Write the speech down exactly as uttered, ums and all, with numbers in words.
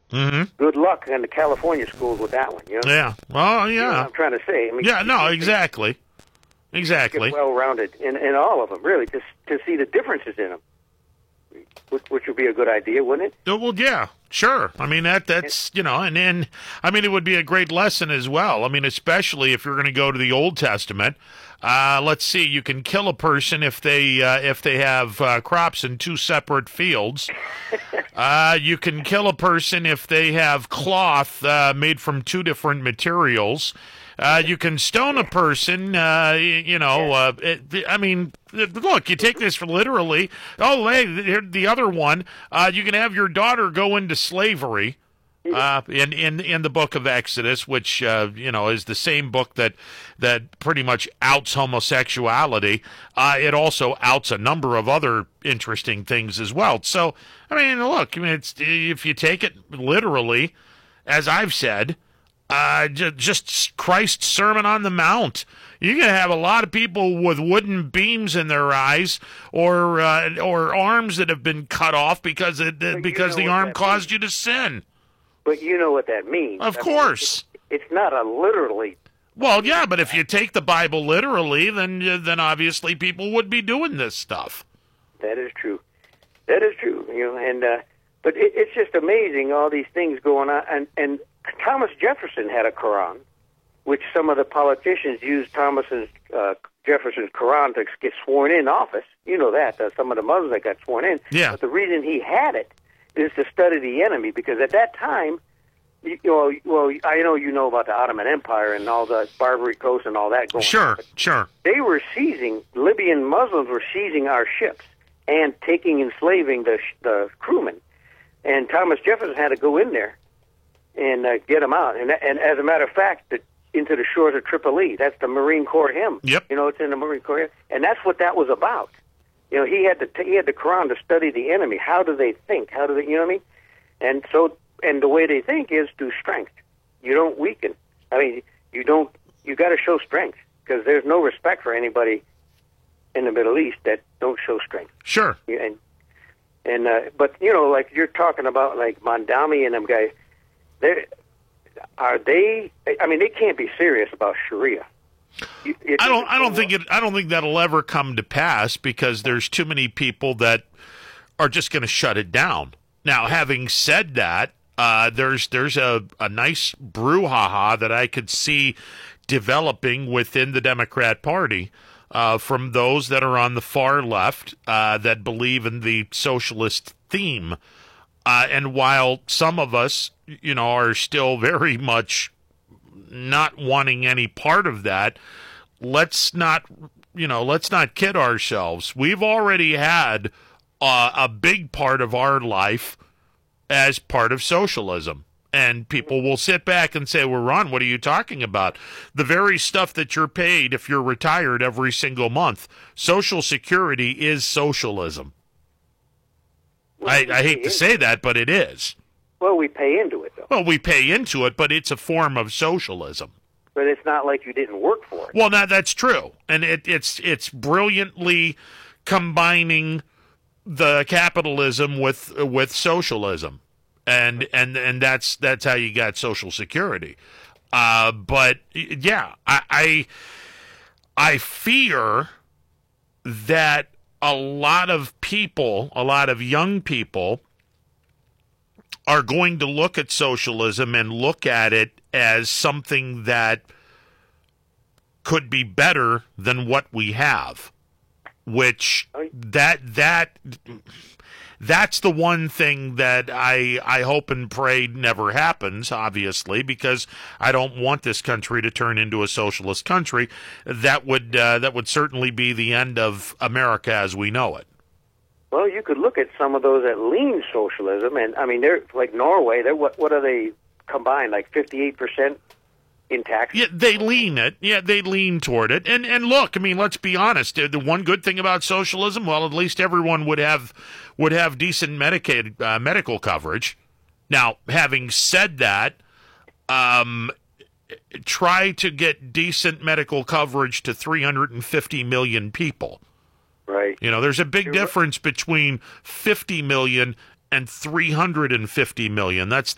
Mm-hmm. Good luck in the California schools with that one. You know? Yeah. Well, yeah. You know what I'm trying to say. I mean, yeah. No. you- Exactly. Exactly. Get well-rounded in, in all of them, really, to to see the differences in them, which, which would be a good idea, wouldn't it? Oh, well, yeah, sure. I mean, that that's, you know, and, and I mean, it would be a great lesson as well. I mean, especially if you're going to go to the Old Testament. Uh, let's see, you can kill a person if they uh, if they have uh, crops in two separate fields. Uh, you can kill a person if they have cloth uh, made from two different materials. Uh, you can stone a person, uh, you know, uh, it, I mean, look, you take this literally. Oh, hey, the, the other one, uh, you can have your daughter go into slavery uh, in, in, in the book of Exodus, which, uh, you know, is the same book that, that pretty much outs homosexuality. Uh, it also outs a number of other interesting things as well. So, I mean, look, I mean, it's, if you take it literally, as I've said, Uh, j- just Christ's Sermon on the Mount. You're going to have a lot of people with wooden beams in their eyes, or uh, or arms that have been cut off because it uh, because the arm caused you to sin. But you know what that means. Of I course. Mean, it's, it's not a literally. Well, yeah, but if you take the Bible literally, then uh, then obviously people would be doing this stuff. That is true. That is true. You know, and uh, but it, it's just amazing all these things going on, and and. Thomas Jefferson had a Quran, which some of the politicians used Thomas's uh, Jefferson's Quran to get sworn in office. You know that uh, some of the Muslims that got sworn in. Yeah. But the reason he had it is to study the enemy, because at that time, you, you know, well, I know you know about the Ottoman Empire and all the Barbary Coast and all that going Sure, on. But sure. they were seizing, Libyan Muslims were seizing our ships and taking, enslaving the the crewmen. And Thomas Jefferson had to go in there and uh, get them out. And, and as a matter of fact, the, into the shores of Tripoli. That's the Marine Corps hymn. Yep. You know, it's in the Marine Corps hymn. And that's what that was about. You know, he had to he had the Quran to study the enemy. How do they think? How do they, you know what I mean? And so, and the way they think is through strength. You don't weaken. I mean, you don't, you got to show strength, because there's no respect for anybody in the Middle East that don't show strength. Sure. And, and uh, but, you know, like you're talking about, like Mondami and them guys, They are they? I mean, they can't be serious about Sharia. It, it, I don't. I don't think it. I don't think that'll ever come to pass, because there's too many people that are just going to shut it down. Now, having said that, uh, there's there's a, a nice brouhaha that I could see developing within the Democrat Party uh, from those that are on the far left uh, that believe in the socialist theme. Uh, and while some of us, you know, are still very much not wanting any part of that, let's not, you know, let's not kid ourselves. We've already had uh, a big part of our life as part of socialism. And people will sit back and say, well, Ron, what are you talking about? The very stuff that you're paid if you're retired every single month. Social Security is socialism. Well, I, I hate to say that, but it is. Well, we pay into it, though. Well, we pay into it, but it's a form of socialism. But it's not like you didn't work for it. Well, now that's true, and it, it's it's brilliantly combining the capitalism with with socialism, and and and that's that's how you got Social Security. Uh, but yeah, I, I I fear that a lot of people, a lot of young people, are going to look at socialism and look at it as something that could be better than what we have, which that that that's the one thing that I I hope and pray never happens, obviously, because I don't want this country to turn into a socialist country. That would uh, that would certainly be the end of America as we know it. Well, you could look at some of those that lean socialism, and I mean, they're like Norway. They're what? What are they combined? Like fifty-eight percent in tax? Yeah, they lean it. Yeah, they lean toward it. And and look, I mean, let's be honest. The one good thing about socialism, well, at least everyone would have would have decent Medicaid uh, medical coverage. Now, having said that, um, try to get decent medical coverage to three hundred fifty million people. Right. You know, there's a big You're difference between fifty million and three hundred fifty million. That's